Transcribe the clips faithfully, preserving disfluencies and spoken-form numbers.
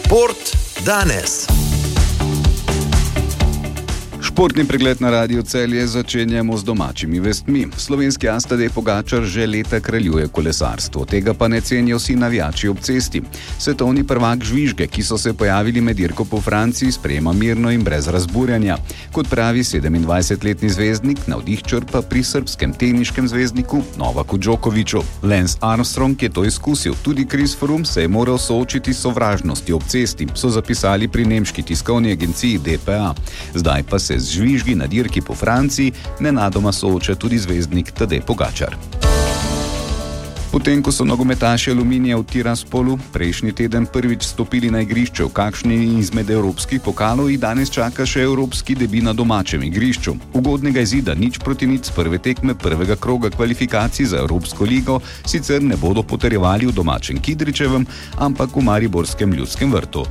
Šport danes. Športni pregled na Radiu Celje začenjamo z domačimi vestmi. Slovenski as Tadej Pogačar že leta kraljuje kolesarstvo, tega pa ne cenijo vsi navijači ob cesti. Svetovni prvak žvižge, ki so se pojavili med dirko po Franciji, sprejema mirno in brez razburjanja. Kot pravi sedemindvajsetletni zvezdnik, navdih črpa pri srbskem teniškem zvezdniku Novaku Djokoviću. Lance Armstrong je to izkusil, tudi Chris Froome se je moral soočiti s sovražnostjo ob cesti, so zapisali pri nemški tiskovni agenciji D P A. Zdaj pa se z žvižgi na dirki po Franciji nenadoma sooča tudi zvezdnik Tadej Pogačar. Potem, ko so nogometaši Aluminija v Tiraspolu prejšnji teden prvič stopili na igrišče v kakšni izmed evropskih pokalov, jih danes čaka še evropski debi na domačem igrišču. Ugodnega izida nič proti nič prve tekme prvega kroga kvalifikacij za Evropsko ligo sicer ne bodo potrjevali v domačem Kidričevem, ampak v mariborskem Ljudskem vrtu.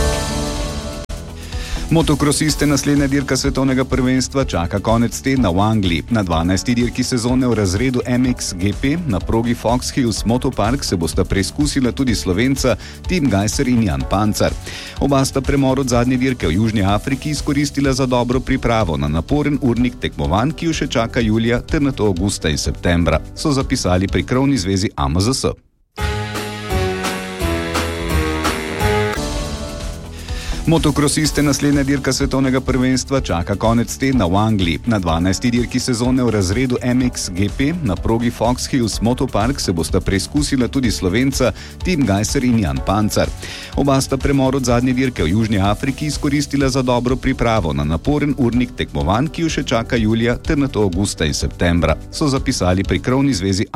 Motokrosiste naslednja dirka svetovnega prvenstva čaka konec tedna v Angliji. Na dvanajsti dirki sezone v razredu M X G P na progi Fox Hills Motopark se bosta preizkusila tudi Slovenca Tim Gajser in Jan Pancar. Oba sta premor od zadnje dirke v Južni Afriki izkoristila za dobro pripravo na naporen urnik tekmovanj, ki jo še čaka julija ter nato avgusta in septembra, so zapisali pri krovni zvezi A M Z S. Motokrosiste naslednja dirka svetovnega prvenstva čaka konec tedna v Angliji. Na dvanajsti dirki sezone v razredu M X G P na progi Fox Hills Motopark se bosta preizkusila tudi Slovenca Tim Gajser in Jan Pancar. Oba sta premor od zadnje dirke v Južni Afriki izkoristila za dobro pripravo na naporen urnik tekmovanj, ki jo še čaka julija ter nato avgusta in septembra, so zapisali pri krovni zvezi